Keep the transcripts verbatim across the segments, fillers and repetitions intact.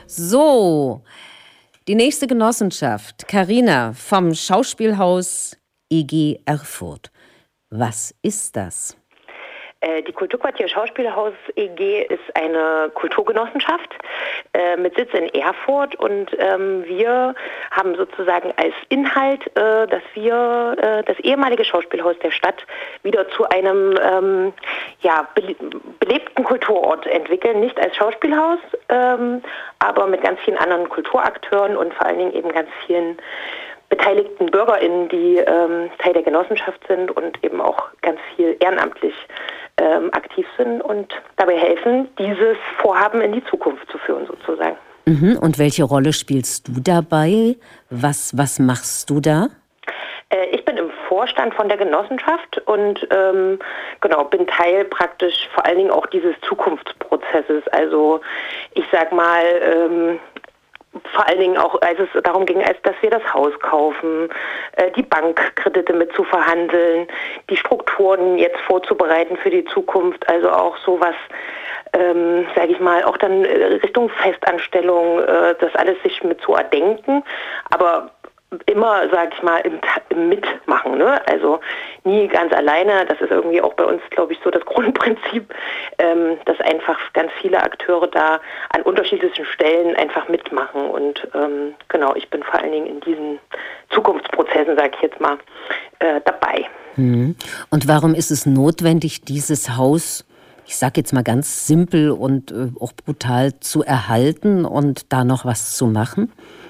So, die nächste Genossenschaft, Carina vom Schauspielhaus E G Erfurt. Was ist das? Die Kulturquartier Schauspielhaus E G ist eine Kulturgenossenschaft äh, mit Sitz in Erfurt und ähm, wir haben sozusagen als Inhalt, äh, dass wir äh, das ehemalige Schauspielhaus der Stadt wieder zu einem ähm, ja, be- belebten Kulturort entwickeln, nicht als Schauspielhaus, ähm, aber mit ganz vielen anderen Kulturakteuren und vor allen Dingen eben ganz vielen beteiligten BürgerInnen, die ähm, Teil der Genossenschaft sind und eben auch ganz viel ehrenamtlich ähm, aktiv sind und dabei helfen, dieses Vorhaben in die Zukunft zu führen sozusagen. Mhm. Und welche Rolle spielst du dabei? Was, was machst du da? Äh, ich bin im Vorstand von der Genossenschaft und ähm, genau bin Teil praktisch vor allen Dingen auch dieses Zukunftsprozesses. Also ich sag mal, ähm, vor allen Dingen auch, als es darum ging, als dass wir das Haus kaufen, äh, die Bankkredite mit zu verhandeln, die Strukturen jetzt vorzubereiten für die Zukunft, also auch sowas, ähm, sage ich mal, auch dann Richtung Festanstellung, äh, das alles sich mit zu erdenken, aber immer, sag ich mal, im, im Mitmachen, ne? Also nie ganz alleine. Das ist irgendwie auch bei uns, glaube ich, so das Grundprinzip, ähm, dass einfach ganz viele Akteure da an unterschiedlichen Stellen einfach mitmachen. Und ähm, genau, ich bin vor allen Dingen in diesen Zukunftsprozessen, sage ich jetzt mal, äh, dabei. Hm. Und warum ist es notwendig, dieses Haus, ich sage jetzt mal ganz simpel und äh, auch brutal, zu erhalten und da noch was zu machen?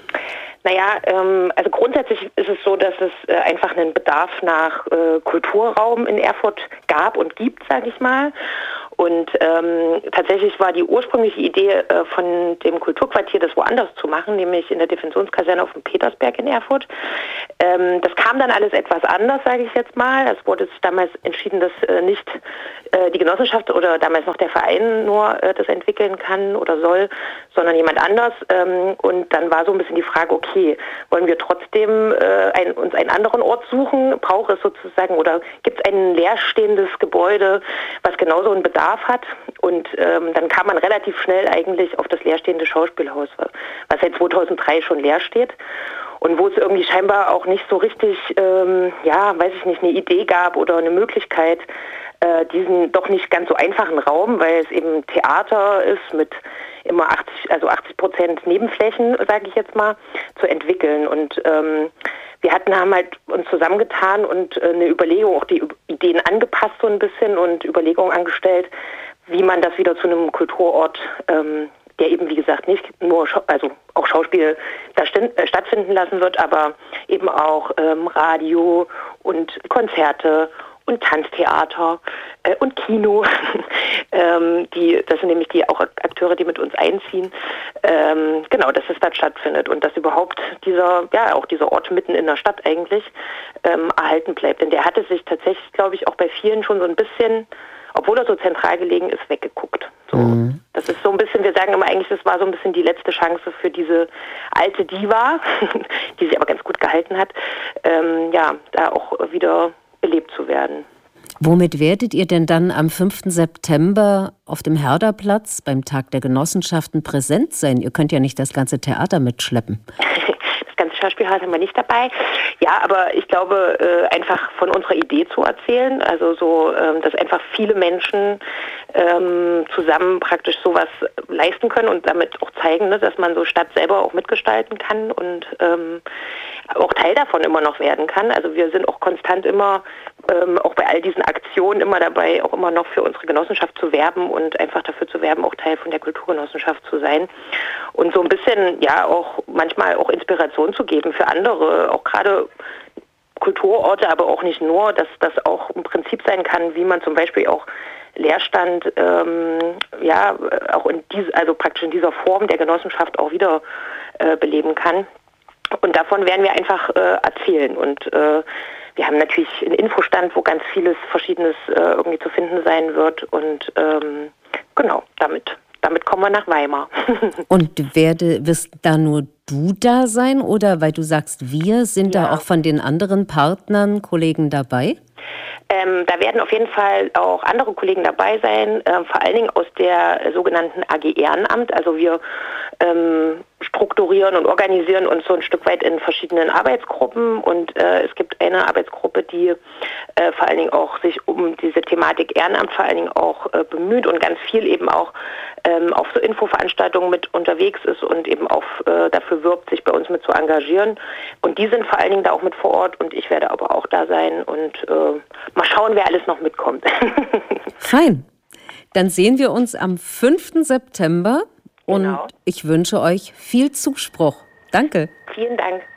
Naja, ähm, also grundsätzlich ist es so, dass es äh, einfach einen Bedarf nach äh, Kulturraum in Erfurt gab und gibt, sage ich mal. Und ähm, tatsächlich war die ursprüngliche Idee äh, von dem Kulturquartier, das woanders zu machen, nämlich in der Defensionskaserne auf dem Petersberg in Erfurt. Ähm, das kam dann alles etwas anders, sage ich jetzt mal. Es wurde sich damals entschieden, dass äh, nicht äh, die Genossenschaft oder damals noch der Verein nur äh, das entwickeln kann oder soll, sondern jemand anders. Ähm, und dann war so ein bisschen die Frage, okay, wollen wir trotzdem äh, ein, uns einen anderen Ort suchen? Braucht es sozusagen oder gibt es ein leerstehendes Gebäude, was genauso einen Bedarf hat? Und ähm, dann kam man relativ schnell eigentlich auf das leerstehende Schauspielhaus, was seit zweitausenddrei schon leer steht. Und wo es irgendwie scheinbar auch nicht so richtig, ähm, ja, weiß ich nicht, eine Idee gab oder eine Möglichkeit, äh, diesen doch nicht ganz so einfachen Raum, weil es eben Theater ist mit immer achtzig, also achtzig Prozent Nebenflächen, sage ich jetzt mal, zu entwickeln. Und ähm, wir hatten, haben halt uns zusammengetan und äh, eine Überlegung, auch die Ideen angepasst so ein bisschen und Überlegungen angestellt, wie man das wieder zu einem Kulturort, ähm, der eben, wie gesagt, nicht nur, Scha- also auch Schauspiel da st- äh, stattfinden lassen wird, aber eben auch ähm, Radio und Konzerte und Tanztheater äh, und Kino. ähm, die, das sind nämlich die auch Akteure, die mit uns einziehen. Ähm, genau, dass es dort stattfindet und dass überhaupt dieser, ja, auch dieser Ort mitten in der Stadt eigentlich ähm, erhalten bleibt. Denn der hatte sich tatsächlich, glaube ich, auch bei vielen schon so ein bisschen, obwohl er so zentral gelegen ist, weggeguckt. So. Mhm. Das ist so ein bisschen, wir sagen immer eigentlich, das war so ein bisschen die letzte Chance für diese alte Diva, die sie aber ganz gut gehalten hat, ähm, ja, da auch wieder belebt zu werden. Womit werdet ihr denn dann am fünften September auf dem Herderplatz beim Tag der Genossenschaften präsent sein? Ihr könnt ja nicht das ganze Theater mitschleppen. Das ganze Schauspielhaus haben wir nicht dabei. Ja, aber ich glaube, äh, einfach von unserer Idee zu erzählen, also so, ähm, dass einfach viele Menschen ähm, zusammen praktisch sowas leisten können und damit auch zeigen, ne, dass man so Stadt selber auch mitgestalten kann und ähm, auch Teil davon immer noch werden kann. Also wir sind auch konstant immer, ähm, auch bei all diesen Aktionen immer dabei, auch immer noch für unsere Genossenschaft zu werben und einfach dafür zu werben, auch Teil von der Kulturgenossenschaft zu sein. Und so ein bisschen, ja, auch manchmal auch Inspiration zu geben für andere, auch gerade Kulturorte, aber auch nicht nur, dass das auch ein Prinzip sein kann, wie man zum Beispiel auch Leerstand, ähm, ja, auch in diese, also praktisch in dieser Form der Genossenschaft auch wieder äh, beleben kann. Und davon werden wir einfach äh, erzählen. Und äh, wir haben natürlich einen Infostand, wo ganz vieles Verschiedenes äh, irgendwie zu finden sein wird. Und ähm, genau, damit, damit kommen wir nach Weimar. Und werde, wirst da nur du da sein? Oder weil du sagst, wir, sind ja. da auch von den anderen Partnern, Kollegen dabei? Ähm, da werden auf jeden Fall auch andere Kollegen dabei sein, äh, vor allen Dingen aus der äh, sogenannten A G Ehrenamt. Also wir ähm, strukturieren und organisieren uns so ein Stück weit in verschiedenen Arbeitsgruppen und äh, es gibt eine Arbeitsgruppe, die äh, vor allen Dingen auch sich um diese Thematik Ehrenamt vor allen Dingen auch äh, bemüht und ganz viel eben auch ähm, auf so Infoveranstaltungen mit unterwegs ist und eben auch äh, dafür wirbt, sich bei uns mit zu engagieren. Und die sind vor allen Dingen da auch mit vor Ort und ich werde aber auch da sein und äh, mal schauen, wer alles noch mitkommt. Fein. Dann sehen wir uns am fünften September und genau. ich wünsche euch viel Zuspruch. Danke. Vielen Dank.